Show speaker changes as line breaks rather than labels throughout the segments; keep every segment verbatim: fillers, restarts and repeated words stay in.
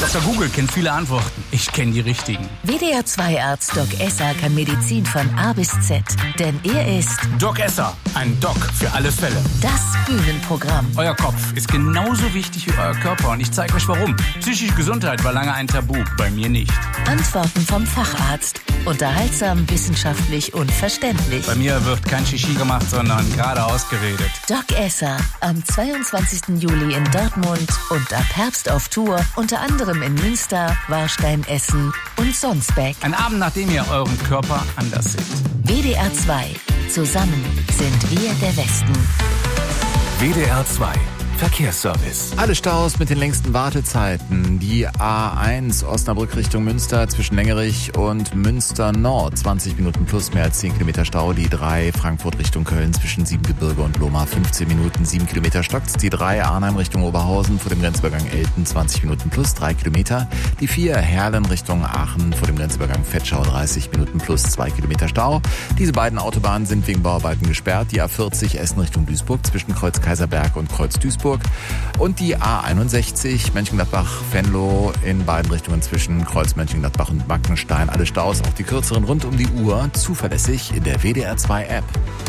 Doktor Google kennt viele Antworten. Ich kenne die richtigen.
W D R zwei Arzt Doc Esser kann Medizin von A bis Z. Denn er ist
Doc Esser, ein Doc für alle Fälle.
Das Bühnenprogramm.
Euer Kopf ist genauso wichtig wie euer Körper und ich zeige euch warum. Psychische Gesundheit war lange ein Tabu, bei mir nicht.
Antworten vom Facharzt. Unterhaltsam, wissenschaftlich und verständlich.
Bei mir wird kein Shishi gemacht, sondern geradeaus geredet.
Doc Esser am zweiundzwanzigsten Juli in Dortmund und ab Herbst auf Tour, unter anderem in Münster, Warstein, Essen und Sonsbeck.
Ein Abend, nachdem ihr euren Körper anders seht.
W D R zwei. Zusammen sind wir der Westen.
W D R zwei Verkehrsservice.
Alle Staus mit den längsten Wartezeiten. Die A eins Osnabrück Richtung Münster zwischen Längerich und Münster Nord. zwanzig Minuten plus, mehr als zehn Kilometer Stau. Die drei Frankfurt Richtung Köln zwischen Siebengebirge und Lohmar fünfzehn Minuten, sieben Kilometer stockt's. Die drei Arnheim Richtung Oberhausen vor dem Grenzübergang Elten zwanzig Minuten plus, drei Kilometer. Die vier Herlen Richtung Aachen vor dem Grenzübergang Vetschau dreißig Minuten plus, zwei Kilometer Stau. Diese beiden Autobahnen sind wegen Bauarbeiten gesperrt. Die A vierzig Essen Richtung Duisburg zwischen Kreuz Kaiserberg und Kreuz Duisburg. Und die A einundsechzig Mönchengladbach-Venlo in beiden Richtungen zwischen Kreuz Mönchengladbach und Mackenstein. Alle Staus, auch die kürzeren rund um die Uhr, zuverlässig in der W D R zwei App.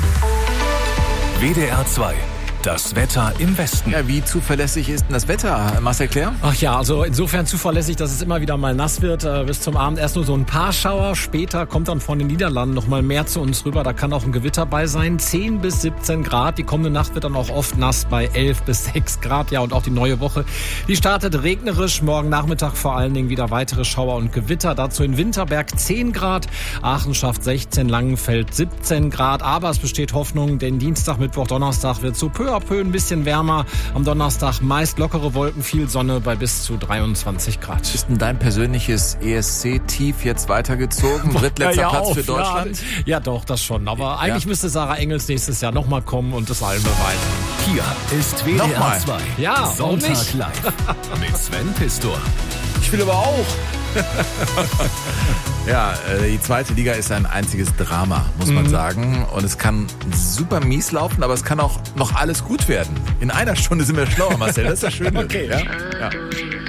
W D R zwei. Das Wetter im Westen.
Ja, wie zuverlässig ist denn das Wetter, Marcel Claire?
Ach ja, also insofern zuverlässig, dass es immer wieder mal nass wird. Äh, bis zum Abend erst nur so ein paar Schauer. Später kommt dann von den Niederlanden noch mal mehr zu uns rüber. Da kann auch ein Gewitter bei sein. zehn bis siebzehn Grad. Die kommende Nacht wird dann auch oft nass bei elf bis sechs Grad. Ja, und auch die neue Woche, die startet regnerisch. Morgen Nachmittag vor allen Dingen wieder weitere Schauer und Gewitter. Dazu in Winterberg zehn Grad. Aachen schafft sechzehn, Langenfeld siebzehn Grad. Aber es besteht Hoffnung, denn Dienstag, Mittwoch, Donnerstag wird so peu à peu ein bisschen wärmer. Am Donnerstag meist lockere Wolken, viel Sonne bei bis zu dreiundzwanzig Grad.
Ist denn dein persönliches E S C-Tief jetzt weitergezogen? Drittletzter
ja,
Platz
auf,
für Deutschland?
Ja, ja, doch, das schon. Aber
ja.
eigentlich müsste Sarah Engels nächstes Jahr nochmal kommen und das allen beweisen.
Hier ist W D R zwei.
Ja,
Sonntag live mit Sven Pistor.
Ich will aber auch. Ja, die zweite Liga ist ein einziges Drama, muss man
Mhm.
sagen. Und es kann super mies laufen, aber es kann auch noch alles gut werden. In einer Stunde sind wir schlauer, Marcel. Das ist das Schöne.
Okay.
Ja? Ja.